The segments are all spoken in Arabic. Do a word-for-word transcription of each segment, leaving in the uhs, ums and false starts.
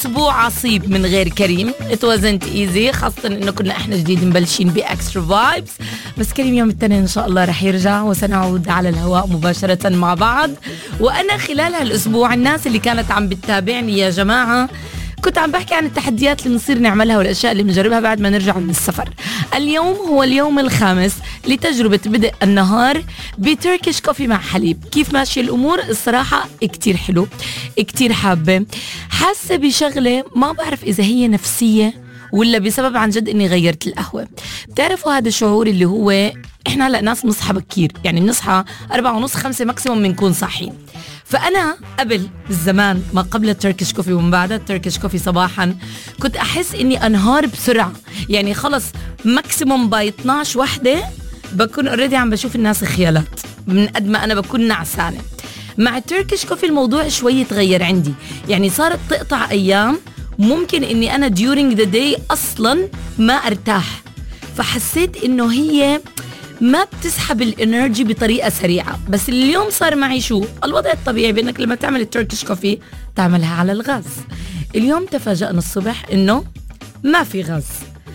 أسبوع عصيب من غير كريم. It wasn't easy، خاصة إنه كنا إحنا جديد مبلشين بإكسترا فايبس، بس كريم يوم الاثنين إن شاء الله رح يرجع وسنعود على الهواء مباشرة مع بعض. وأنا خلال هالأسبوع الناس اللي كانت عم بتتابعني يا جماعة كنت عم بحكي عن التحديات اللي بنصير نعملها والأشياء اللي بنجربها بعد ما نرجع من السفر. اليوم هو اليوم الخامس لتجربة بدء النهار بتركيش كوفي مع حليب. كيف ماشي الأمور؟ الصراحة كتير حلو، كتير حابة، حاسة بشغلة ما بعرف إذا هي نفسية ولا بسبب عن جد إني غيرت القهوة. بتعرفوا هذا الشعور اللي هو إحنا هلأ ناس بنصحى بكير، يعني بنصحى أربعة ونص خمسة ماكسيموم بنكون صاحيين. فأنا قبل بالزمان ما قبل التركيش كوفي ومن بعد التركيش كوفي صباحا كنت أحس إني أنهار بسرعة، يعني خلص ماكسيموم باي اثناشر وحدة بكون أوريدي عم بشوف الناس خيالات من قد ما أنا بكون نعسانة. مع التركيش كوفي الموضوع شوي تغير عندي، يعني صارت تقطع أيام ممكن إني أنا during the day أصلا ما أرتاح، فحسيت إنه هي ما بتسحب الانرجي بطريقة سريعة. بس اليوم صار معي شو الوضع الطبيعي بأنك لما تعمل التركيش كوفي تعملها على الغاز. اليوم تفاجأنا الصبح إنه ما في غاز،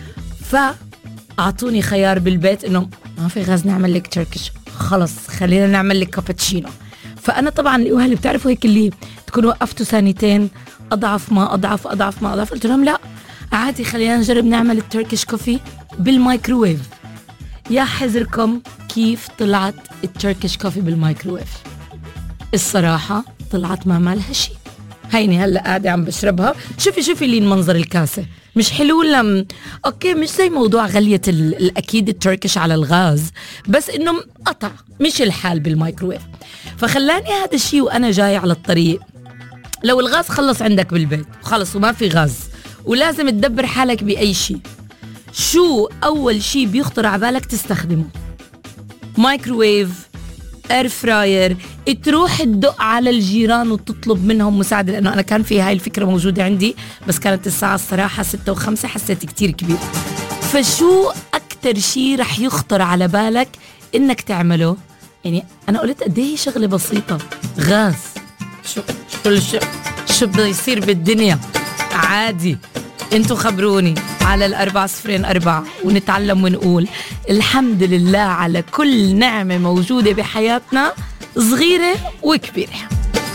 فأعطوني خيار بالبيت إنه ما في غاز نعمل لك تركيش، خلص خلينا نعمل لك كابتشينو. فأنا طبعا اللي بتعرفوا هيك اللي تكون وقفتوا ثانيتين أضعف ما أضعف أضعف ما أضعف، قلت لهم لا عادي خلينا نجرب نعمل التركيش كوفي بالمايكروويف. يا حذركم كيف طلعت التركيش كوفي بالمايكروويف، الصراحة طلعت ما مالها شي. هيني هلأ قاعدة عم بشربها، شوفي شوفي لي المنظر الكاسة مش حلو لم اوكي، مش زي موضوع غلية الأكيد التركيش على الغاز، بس انه قطع مش الحال بالمايكروويف. فخلاني هذا الشي وانا جاي على الطريق، لو الغاز خلص عندك بالبيت خلص وما في غاز ولازم تدبر حالك بأي شي، شو أول شي بيخطر عبالك تستخدمه؟ مايكروويف، اير فراير، تروح تدق على الجيران وتطلب منهم مساعدة، لأنه أنا كان في هاي الفكرة موجودة عندي بس كانت الساعة الصراحة ستة وخمسة، حسيت كتير كبير. فشو أكتر شي رح يخطر على بالك إنك تعمله؟ يعني أنا قلت قد ايه شغلة بسيطة، غاز، شو شو شو, شو بده يصير بالدنيا؟ عادي. انتو خبروني على الأربعة صفرين أربعة ونتعلم ونقول الحمد لله على كل نعمة موجودة بحياتنا صغيرة وكبيرة.